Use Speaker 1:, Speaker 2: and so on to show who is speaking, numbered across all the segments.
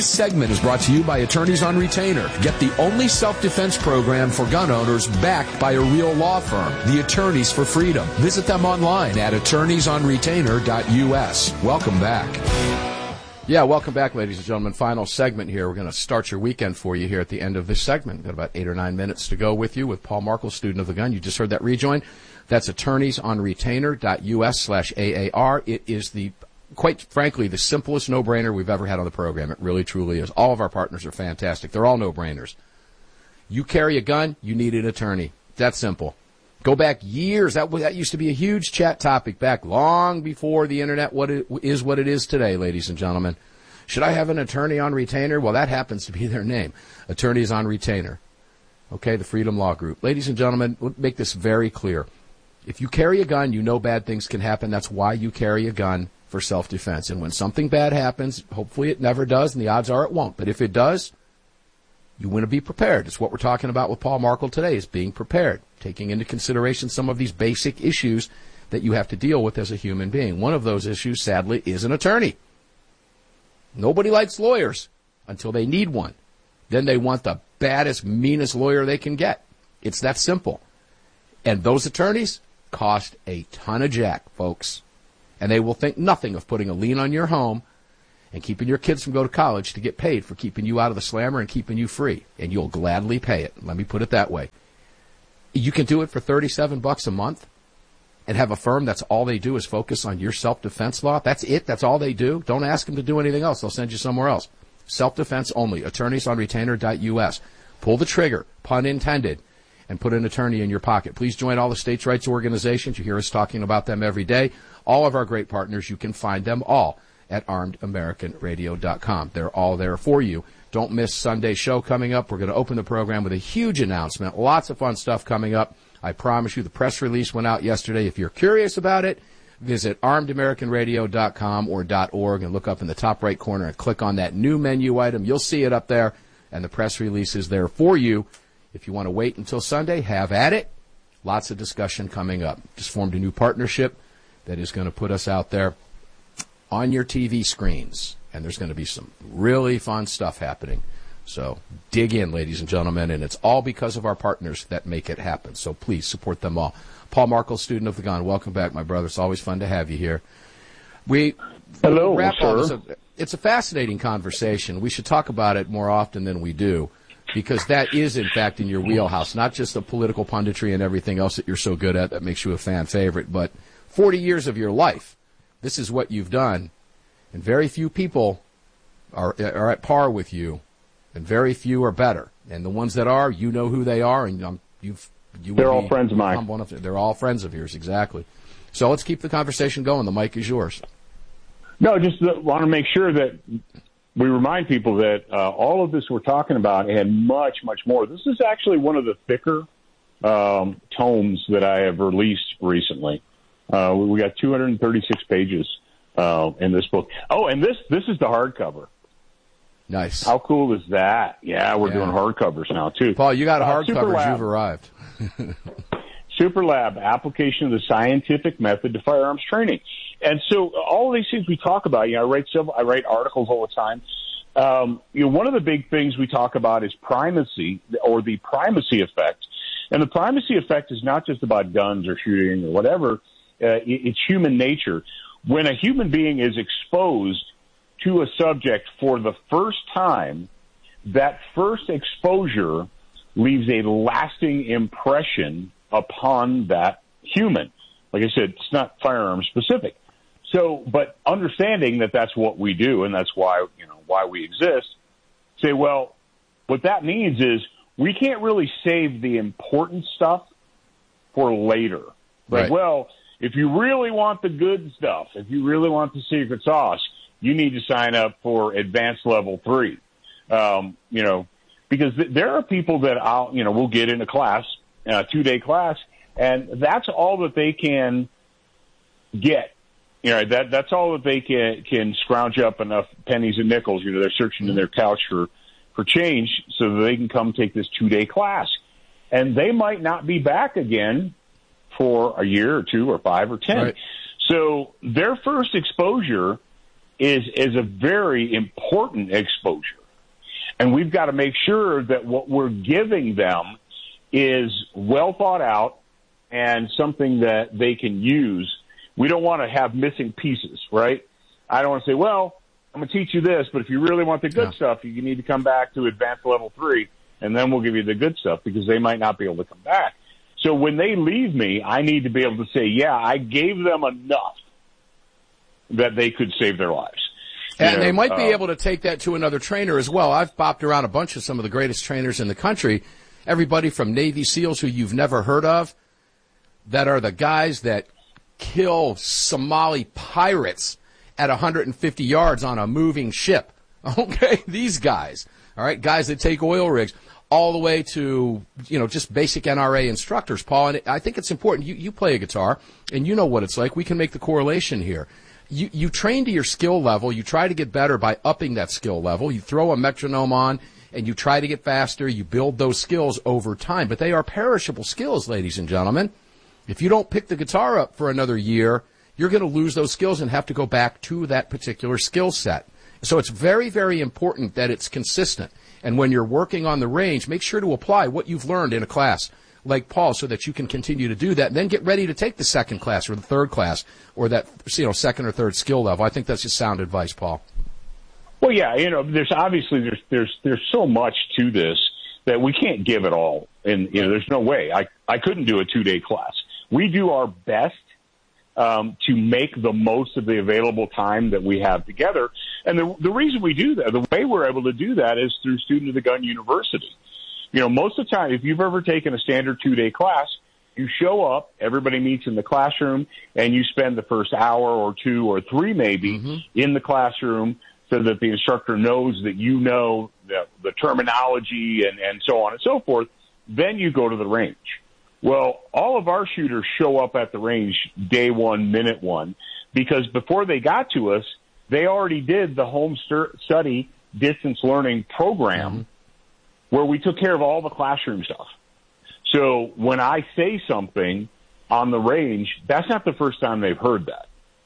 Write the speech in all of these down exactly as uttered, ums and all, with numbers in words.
Speaker 1: This segment is brought to you by Attorneys on Retainer. Get the only self-defense program for gun owners backed by a real law firm, the Attorneys for Freedom. Visit them online at attorneys on retainer dot U S. Welcome back. Yeah, welcome back, ladies and gentlemen. Final segment here. We're going to start your weekend for you here at the end of this segment. We've got about eight or nine minutes to go with you with Paul Markel, student of the gun. You just heard that rejoin. That's attorneys on retainer dot U S slash A A R. It is the quite frankly, the simplest no-brainer we've ever had on the program. It really, truly is. All of our partners are fantastic. They're all no-brainers. You carry a gun, you need an attorney. That's simple. Go back years. That, that used to be a huge chat topic back long before the Internet what it, is what it is today, ladies and gentlemen. Should I have an attorney on retainer? Well, that happens to be their name. Attorneys on Retainer. Okay, the Freedom Law Group. Ladies and gentlemen, let's make this very clear. If you carry a gun, you know bad things can happen. That's why you carry a gun, for self-defense. And when something bad happens, hopefully it never does, and the odds are it won't. But if it does, you want to be prepared. It's what we're talking about with Paul Markel today, is being prepared, taking into consideration some of these basic issues that you have to deal with as a human being. One of those issues, sadly, is an attorney. Nobody likes lawyers until they need one. Then they want the baddest, meanest lawyer they can get. It's that simple. And those attorneys cost a ton of jack, folks. And they will think nothing of putting a lien on your home and keeping your kids from going to college to get paid for keeping you out of the slammer and keeping you free. And you'll gladly pay it. Let me put it that way. You can do it for thirty-seven bucks a month and have a firm that's all they do is focus on your self-defense law. That's it. That's all they do. Don't ask them to do anything else. They'll send you somewhere else. Self-defense only. attorneys on retainer dot U S. Pull the trigger, pun intended, and put an attorney in your pocket. Please join all the states' rights organizations. You hear us talking about them every day. All of our great partners, you can find them all at armed american radio dot com. They're all there for you. Don't miss Sunday's show coming up. We're going to open the program with a huge announcement. Lots of fun stuff coming up. I promise you, the press release went out yesterday. If you're curious about it, visit armed american radio dot com or .org and look up in the top right corner and click on that new menu item. You'll see it up there, and the press release is there for you. If you want to wait until Sunday, have at it. Lots of discussion coming up. Just formed a new partnership that is going to put us out there on your T V screens. And there's going to be some really fun stuff happening. So dig in, ladies and gentlemen, and it's all because of our partners that make it happen. So please support them all. Paul Markel, student of the gun, welcome back, my brother. It's always fun to have you here. We
Speaker 2: Hello,
Speaker 1: wrap
Speaker 2: sir.
Speaker 1: up. It's a, it's a fascinating conversation. We should talk about it more often than we do, because that is, in fact, in your wheelhouse, not just the political punditry and everything else that you're so good at that makes you a fan favorite, but forty years of your life. This is what you've done, and very few people are are at par with you, and very few are better. And the ones that are, you know who they are, and um, you've you.
Speaker 2: They're all friends of mine.
Speaker 1: One of them. They're all friends of yours, exactly. So let's keep the conversation going. The mic is yours.
Speaker 2: No, just want to make sure that we remind people that uh, all of this we're talking about and much, much more. This is actually one of the thicker um, tomes that I have released recently. Uh, we got two hundred thirty-six pages uh, in this book. Oh, and this this is the hardcover.
Speaker 1: Nice.
Speaker 2: How cool is that? Yeah, we're
Speaker 1: yeah.
Speaker 2: doing hardcovers now, too.
Speaker 1: Paul, you got a
Speaker 2: uh,
Speaker 1: hardcover. You've arrived.
Speaker 2: Superlab, application of the scientific method to firearms training. And so all of these things we talk about, you know, I write several, I write articles all the time. Um, you know, one of the big things we talk about is primacy, or the primacy effect. And the primacy effect is not just about guns or shooting or whatever. Uh, it, it's human nature. When a human being is exposed to a subject for the first time, that first exposure leaves a lasting impression upon that human. Like I said, it's not firearm specific. So, but understanding that that's what we do and that's why, you know, why we exist, say, well, what that means is we can't really save the important stuff for later. Like,
Speaker 1: right.
Speaker 2: Well, if you really want the good stuff, if you really want the secret sauce, you need to sign up for advanced level three. Um, you know, because th- there are people that I'll, you know, we'll get in a class, a two day class, and that's all that they can get. You know, that, that's all that they can, can scrounge up enough pennies and nickels. You know, they're searching in their couch for, for change so that they can come take this two day class. And they might not be back again for a year or two or five or ten.
Speaker 1: Right.
Speaker 2: So their first exposure is is a very important exposure. And we've got to make sure that what we're giving them is well thought out and something that they can use. We don't want to have missing pieces, right? I don't want to say, well, I'm going to teach you this, but if you really want the good yeah. stuff, you need to come back to advanced level three, and then we'll give you the good stuff, because they might not be able to come back. So when they leave me, I need to be able to say, yeah, I gave them enough that they could save their lives.
Speaker 3: And
Speaker 2: know,
Speaker 3: they might be
Speaker 2: uh,
Speaker 3: able to take that to another trainer as well. I've bopped around a bunch of some of the greatest trainers in the country, everybody from Navy SEALs who you've never heard of, that are the guys that kill Somali pirates at one hundred fifty yards on a moving ship. Okay, these guys, all right, guys that take oil rigs, all the way to, you know, just basic N R A instructors, Paul. And I think it's important. You, you play a guitar, and you know what it's like. We can make the correlation here. You, you train to your skill level. You try to get better by upping that skill level. You throw a metronome on, and you try to get faster. You build those skills over time. But they are perishable skills, ladies and gentlemen. If you don't pick the guitar up for another year, you're going to lose those skills and have to go back to that particular skill set. So it's very, very important that it's consistent. And when you're working on the range, make sure to apply what you've learned in a class like Paul, so that you can continue to do that, and then get ready to take the second class or the third class or that, you know, second or third skill level. I think that's just sound advice, Paul.
Speaker 2: Well, yeah, you know, there's obviously there's there's there's so much to this that we can't give it all, and you know, there's no way. I I couldn't do a two-day class. We do our best um, to make the most of the available time that we have together, and the the reason we do that, the way we're able to do that, is through Student of the Gun University. You know, most of the time, if you've ever taken a standard two-day class, you show up, everybody meets in the classroom, and you spend the first hour or two or three maybe mm-hmm. in the classroom, so that the instructor knows that you know the, the terminology and, and so on and so forth. Then you go to the range. Well, all of our shooters show up at the range day one, minute one, because before they got to us, they already did the home study distance learning program mm-hmm. where we took care of all the classroom stuff. So when I say something on the range, that's not the first time they've heard that.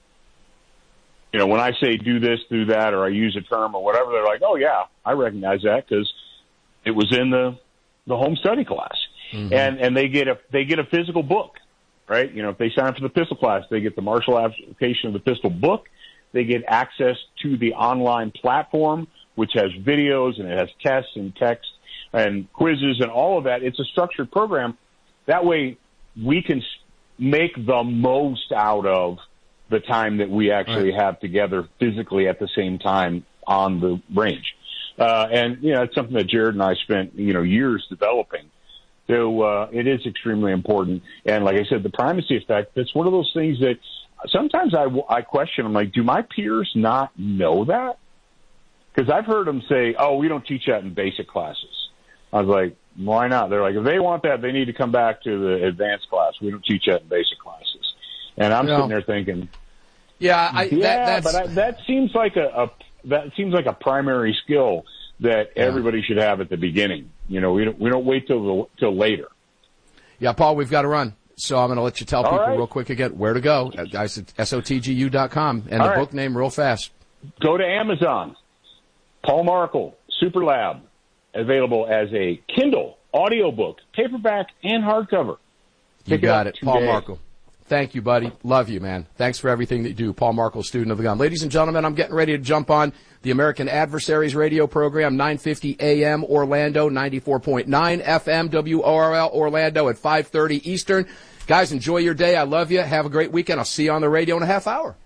Speaker 2: You know, when I say do this, do that, or I use a term or whatever, they're like, oh, yeah, I recognize that because it was in the, the home study class. Mm-hmm. And and they get a they get a physical book, right? You know, if they sign up for the pistol class, they get the martial application of the pistol book. They get access to the online platform, which has videos and it has tests and text and quizzes and all of that. It's a structured program. That way we can make the most out of the time that we actually right. have together physically at the same time on the range. Uh, and, you know, it's something that Jared and I spent, you know, years developing. So uh, it is extremely important. And like I said, the primacy effect, that's one of those things that sometimes I, I question. I'm like, do my peers not know that? Because I've heard them say, oh, we don't teach that in basic classes. I was like, why not? They're like, if they want that, they need to come back to the advanced class. We don't teach that in basic classes. And I'm
Speaker 3: no.
Speaker 2: sitting there thinking,
Speaker 3: yeah, I,
Speaker 2: yeah,
Speaker 3: that,
Speaker 2: but I, that seems like a, a that seems like a primary skill that yeah. everybody should have at the beginning. You know, we don't we don't wait till the, till later.
Speaker 3: Yeah, Paul, we've got to run, so I'm going to let you tell people
Speaker 2: right.
Speaker 3: real quick again where to go. Guys, at S O T G U dot com and
Speaker 2: All
Speaker 3: the
Speaker 2: right.
Speaker 3: book name real fast.
Speaker 2: Go to Amazon. Paul Markel, Super Lab, available as a Kindle audiobook, paperback, and hardcover.
Speaker 3: You
Speaker 2: Pick
Speaker 3: got
Speaker 2: it,
Speaker 3: it, Paul
Speaker 2: today.
Speaker 3: Markel. Thank you, buddy. Love you, man. Thanks for everything that you do. Paul Markel, Student of the Gun. Ladies and gentlemen, I'm getting ready to jump on the American Adversaries radio program, nine fifty A M Orlando, ninety-four point nine F M W O R L Orlando at five thirty Eastern. Guys, enjoy your day. I love you. Have a great weekend. I'll see you on the radio in a half hour.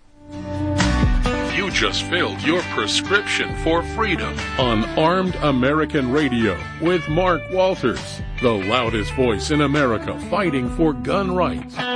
Speaker 4: You just filled your prescription for freedom on Armed American Radio with Mark Walters, the loudest voice in America fighting for gun rights.